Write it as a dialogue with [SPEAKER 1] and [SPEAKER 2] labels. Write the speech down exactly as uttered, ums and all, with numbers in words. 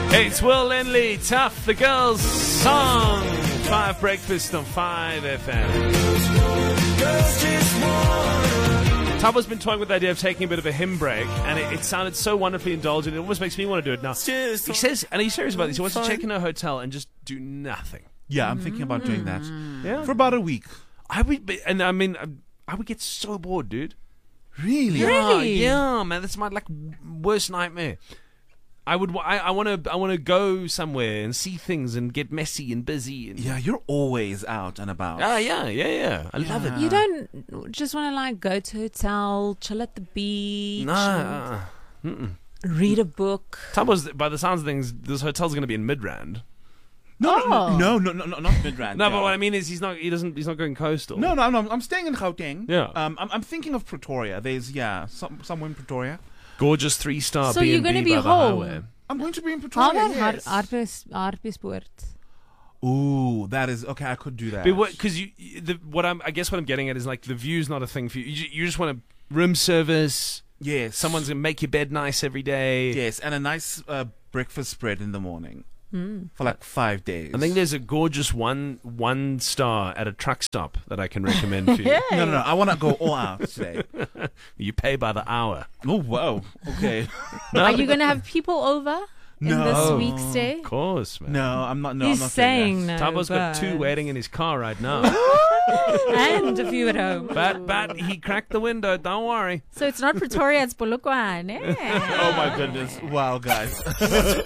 [SPEAKER 1] It's Will Lindley, Tough, the girls' song. Five Breakfast on five F M. Tubbo's been toying with the idea of taking a bit of a hymn break, and it, it sounded so wonderfully indulgent, it almost makes me want to do it now. He says, and he's serious about this, he wants to check in a hotel and just do nothing.
[SPEAKER 2] Yeah, I'm thinking about doing that.
[SPEAKER 1] Yeah.
[SPEAKER 2] For about a week.
[SPEAKER 1] I would be, and I mean, I would get so bored, dude.
[SPEAKER 2] Really?
[SPEAKER 3] Really?
[SPEAKER 1] Yeah, yeah, man, that's my like worst nightmare. I would, I, I want to, I want to go somewhere and see things and get messy and busy. And,
[SPEAKER 2] Yeah, you're always out and about.
[SPEAKER 1] ah, yeah, yeah, yeah. I love it.
[SPEAKER 3] You don't just want to like go to a hotel, chill at the beach,
[SPEAKER 1] Nah, uh, mm-mm.
[SPEAKER 3] read a book.
[SPEAKER 1] Tubbo's, by the sounds of things, this hotel's going to be in Midrand.
[SPEAKER 2] No,
[SPEAKER 3] Oh.
[SPEAKER 2] no, no, no, no, not Midrand.
[SPEAKER 1] No, but what I mean is, he's not, he doesn't, he's not going coastal.
[SPEAKER 2] No, no, no. I'm staying in Gauteng.
[SPEAKER 1] Yeah.
[SPEAKER 2] Um, I'm, I'm thinking of Pretoria. There's yeah, some, somewhere in Pretoria.
[SPEAKER 1] Gorgeous three star.
[SPEAKER 3] So you're
[SPEAKER 1] going to
[SPEAKER 3] be
[SPEAKER 1] by the
[SPEAKER 3] home?
[SPEAKER 1] highway.
[SPEAKER 2] I'm going to be in
[SPEAKER 3] How
[SPEAKER 2] Pretoria.
[SPEAKER 3] about
[SPEAKER 2] yes.
[SPEAKER 3] Hartbeespoort?
[SPEAKER 2] Ooh, that is okay. I could do that.
[SPEAKER 1] Because you, the, what I'm, I guess what I'm getting at is like the view's not a thing for you. You, ju- you just want a room service.
[SPEAKER 2] Yes,
[SPEAKER 1] Someone's gonna make your bed nice every day.
[SPEAKER 2] yes, and a nice uh, breakfast spread in the morning
[SPEAKER 3] Mm.
[SPEAKER 2] for like five days.
[SPEAKER 1] I think there's a gorgeous one one star at a truck stop that I can recommend for you.
[SPEAKER 2] no, no, no. I want to go all out today.
[SPEAKER 1] You pay by the hour.
[SPEAKER 2] Oh wow. Okay.
[SPEAKER 3] Are you going to have people over in
[SPEAKER 2] No.
[SPEAKER 3] this week's stay?
[SPEAKER 1] Of course, man.
[SPEAKER 2] No, I'm not. No,
[SPEAKER 3] He's
[SPEAKER 2] I'm not
[SPEAKER 3] saying
[SPEAKER 2] doing that.
[SPEAKER 3] no.
[SPEAKER 1] Tubbo's got two
[SPEAKER 3] but-
[SPEAKER 1] waiting in his car right now.
[SPEAKER 3] and a few at home.
[SPEAKER 1] but but he cracked the window. Don't worry.
[SPEAKER 3] So it's not Pretoria, it's Polokwane.
[SPEAKER 2] Oh my goodness! Wow, guys.